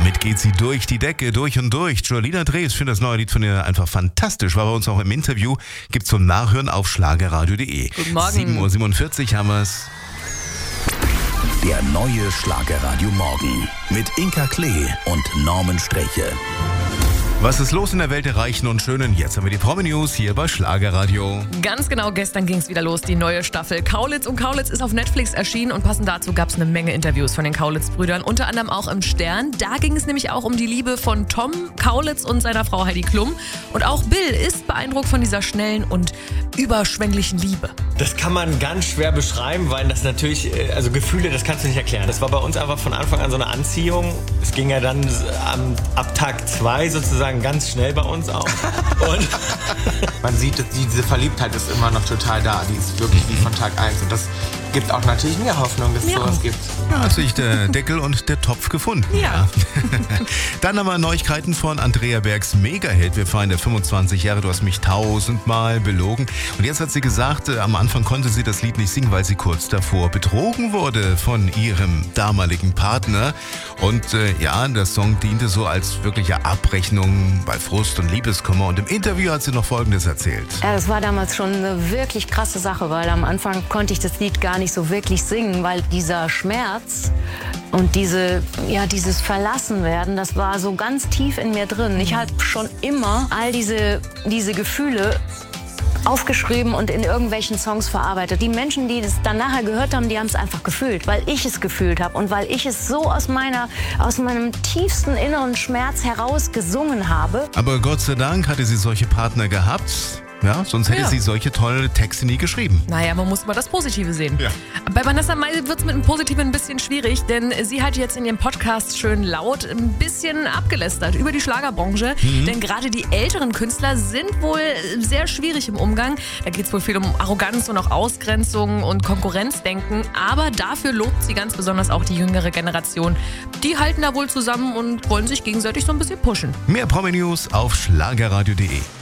Damit geht sie durch die Decke, durch und durch. Jolina Drees, ich finde das neue Lied von ihr einfach fantastisch. War bei uns auch im Interview. Gibt's zum Nachhören auf schlagerradio.de. Guten Morgen. 7:47 Uhr haben wir's. Der neue Schlagerradio Morgen mit Inka Klee und Norman Streche. Was ist los in der Welt der Reichen und Schönen? Jetzt haben wir die Promi-News hier bei Schlagerradio. Ganz genau, gestern ging es wieder los, die neue Staffel. Kaulitz und Kaulitz ist auf Netflix erschienen und passend dazu gab es eine Menge Interviews von den Kaulitz-Brüdern, unter anderem auch im Stern. Da ging es nämlich auch um die Liebe von Tom Kaulitz und seiner Frau Heidi Klum. Und auch Bill ist beeindruckt von dieser schnellen und überschwänglichen Liebe. Das kann man ganz schwer beschreiben, weil das natürlich, also Gefühle, das kannst du nicht erklären. Das war bei uns einfach von Anfang an so eine Anziehung. Es ging ja dann ab Tag 2 sozusagen ganz schnell bei uns auch. Und man sieht, dass diese Verliebtheit ist immer noch total da. Die ist wirklich wie von Tag 1. Und das gibt auch natürlich mehr Hoffnung, dass es sowas gibt. Ja, hat sich der Deckel und der Topf gefunden. Ja. Dann haben wir Neuigkeiten von Andrea Bergs Mega-Hit. Wir feiern der 25 Jahre, du hast mich 1000-mal belogen. Und jetzt hat sie gesagt, am Anfang konnte sie das Lied nicht singen, weil sie kurz davor betrogen wurde von ihrem damaligen Partner. Und der Song diente so als wirkliche Abrechnung bei Frust und Liebeskummer. Und im Interview hat sie noch Folgendes erzählt. Ja, das war damals schon eine wirklich krasse Sache, weil am Anfang konnte ich das Lied gar nicht so wirklich singen, weil dieser Schmerz und dieses Verlassenwerden, das war so ganz tief in mir drin. Ich habe schon immer all diese Gefühle aufgeschrieben und in irgendwelchen Songs verarbeitet. Die Menschen, die das dann nachher gehört haben, die haben es einfach gefühlt, weil ich es gefühlt habe und weil ich es so aus meinem tiefsten inneren Schmerz heraus gesungen habe. Aber Gott sei Dank hatte sie solche Partner gehabt. Ja, sonst hätte sie solche tolle Texte nie geschrieben. Naja, man muss mal das Positive sehen. Ja. Bei Vanessa Mai wird es mit dem Positiven ein bisschen schwierig, denn sie hat jetzt in ihrem Podcast schön laut ein bisschen abgelästert über die Schlagerbranche. Denn gerade die älteren Künstler sind wohl sehr schwierig im Umgang. Da geht es wohl viel um Arroganz und auch Ausgrenzung und Konkurrenzdenken. Aber dafür lobt sie ganz besonders auch die jüngere Generation. Die halten da wohl zusammen und wollen sich gegenseitig so ein bisschen pushen. Mehr Promi-News auf schlagerradio.de.